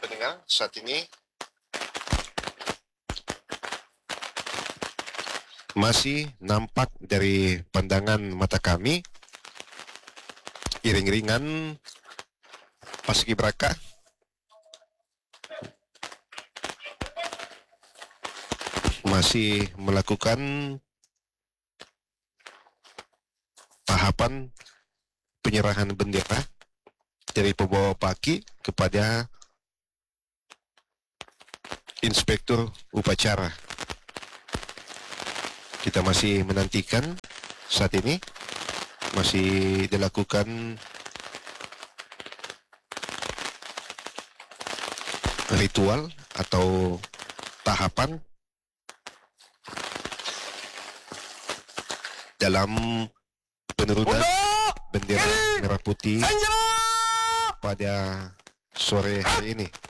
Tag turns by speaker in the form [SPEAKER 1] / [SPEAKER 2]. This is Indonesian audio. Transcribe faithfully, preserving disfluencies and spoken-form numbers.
[SPEAKER 1] pendengar, saat ini masih nampak dari pandangan mata kami iring-iringan paskibraka masih melakukan tahapan penyerahan bendera dari pembawa paki kepada inspektur upacara. Kita masih menantikan saat ini masih dilakukan ritual atau tahapan dalam penurunan bendera merah putih pada sore hari ini.